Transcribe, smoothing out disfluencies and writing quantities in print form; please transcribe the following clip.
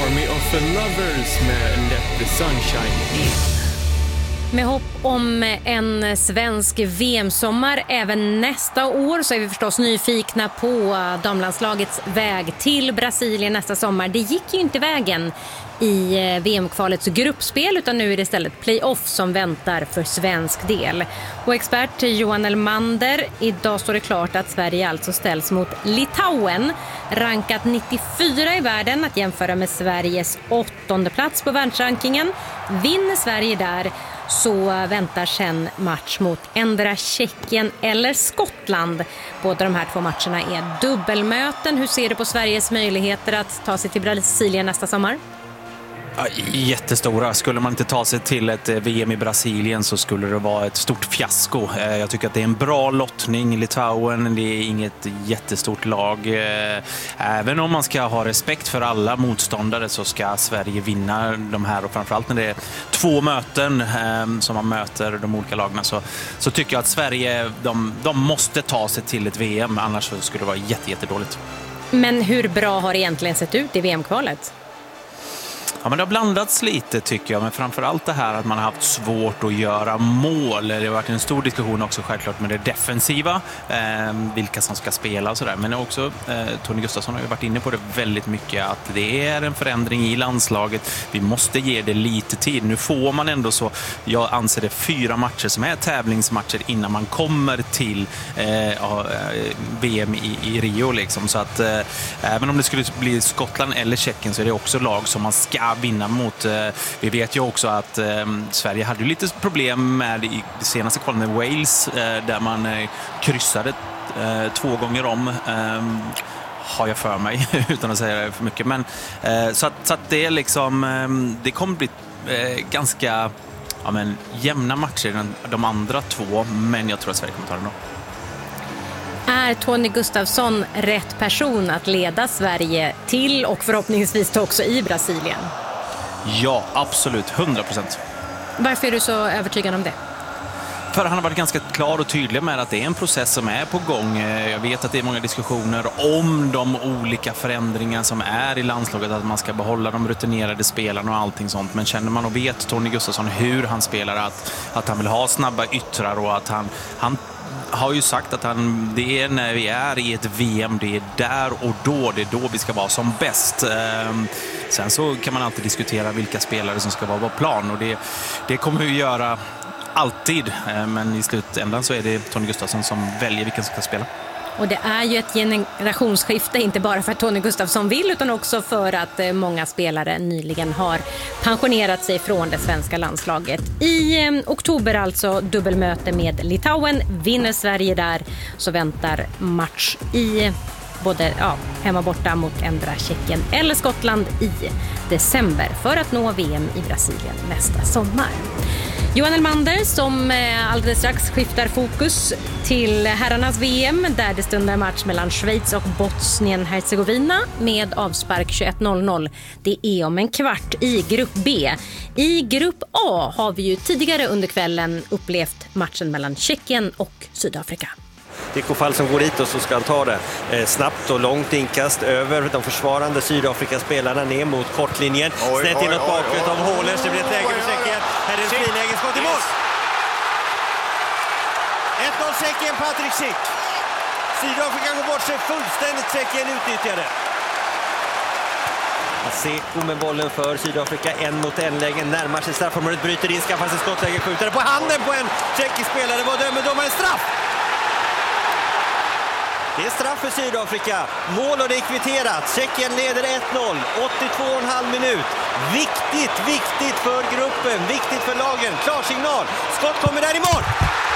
Army of the Lovers med Let the Sunshine In. Med hopp om en svensk VM-sommar även nästa år så är vi förstås nyfikna på damlandslagets väg till Brasilien nästa sommar. Det gick ju inte vägen i VM-kvalets gruppspel utan nu är det istället playoff som väntar för svensk del. Och expert Johan Elmander, idag står det klart att Sverige alltså ställs mot Litauen, rankat 94 i världen, att jämföra med Sveriges 8:e plats på världsrankingen. Vinner Sverige där så väntar sen match mot endera Tjeckien eller Skottland. Båda de här två matcherna är dubbelmöten. Hur ser du på Sveriges möjligheter att ta sig till Brasilien nästa sommar? Ja, jättestora. Skulle man inte ta sig till ett VM i Brasilien så skulle det vara ett stort fiasko. Jag tycker att det är en bra lottning. Litauen, det är inget jättestort lag. Även om man ska ha respekt för alla motståndare så ska Sverige vinna de här. Och framförallt när det är två möten som man möter de olika lagarna så tycker jag att Sverige, de måste ta sig till ett VM. Annars så skulle det vara jättedåligt. Men hur bra har det egentligen sett ut i VM-kvalet? Ja, men det har blandats lite tycker jag, men framförallt det här att man har haft svårt att göra mål. Det har varit en stor diskussion också självklart med det defensiva, vilka som ska spela och sådär. Men också Tony Gustafsson har ju varit inne på det väldigt mycket, att det är en förändring i landslaget. Vi måste ge det lite tid. Nu får man ändå så, jag anser det 4 matcher som är tävlingsmatcher innan man kommer till VM i Rio liksom. Så att även om det skulle bli Skottland eller Tjeckien så är det också lag som man ska vinna mot. Vi vet ju också att Sverige hade ju lite problem med i det senaste kvalet med Wales där man kryssade 2 gånger om, har jag för mig utan att säga det för mycket. Men så att det är liksom det kommer bli ganska jämna matcher de andra 2, men jag tror att Sverige kommer ta den då. Är Tony Gustafsson rätt person att leda Sverige till och förhoppningsvis också i Brasilien? Ja, absolut. 100%. Varför är du så övertygad om det? För han har varit ganska klar och tydlig med att det är en process som är på gång. Jag vet att det är många diskussioner om de olika förändringar som är i landslaget, att man ska behålla de rutinerade spelarna och allting sånt. Men känner man och vet Tony Gustafsson hur han spelar, att han vill ha snabba yttrar och att han har ju sagt att det är när vi är i ett VM, det är där och då, det är då vi ska vara som bäst. Sen så kan man alltid diskutera vilka spelare som ska vara på plan, och det kommer vi göra alltid, men i slutändan så är det Tony Gustafsson som väljer vilken som ska spela. Och det är ju ett generationsskifte, inte bara för att Tony Gustafsson vill utan också för att många spelare nyligen har pensionerat sig från det svenska landslaget. I oktober alltså dubbelmöte med Litauen. Vinner Sverige där så väntar match i både hemma borta mot endera Tjeckien eller Skottland i december för att nå VM i Brasilien nästa sommar. Johan Elmander som alldeles strax skiftar fokus till herrarnas VM där det stundar match mellan Schweiz och Bosnien-Hercegovina med avspark 21:00. Det är om en kvart i grupp B. I grupp A har vi ju tidigare under kvällen upplevt matchen mellan Tjeckien och Sydafrika. Nico Fall som går dit och så ska han ta det snabbt och långt inkast över de försvarande Sydafrika-spelarna ner mot kortlinjen. Snett inåt bakåt av Hålers. Det blir ett läge för Tjeckien. Här är en friläge, skott i mål. 1-0 Tjeckien, Patrik Schick. Sydafrika går bort sig fullständigt, Tjeckien utnyttjade. Seko med bollen för Sydafrika, 1-mot-1-lägen, närmar sig straffområdet, bryter in, skaffar sig skottläge, skjuter på handen på en tjeckisk spelare. Vad dömer domaren? Straff! Det är straff för Sydafrika. Mål och det är kvitterat. Tjeckien leder 1-0. 82,5 minut. Viktigt för gruppen. Viktigt för lagen. Klarsignal. Skott kommer där i mål.